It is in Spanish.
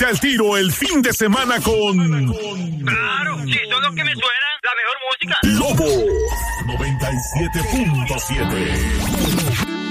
Ponte al tiro el fin de semana con... Claro, sí, son los que me suenan, la mejor música. Lobo 97.7.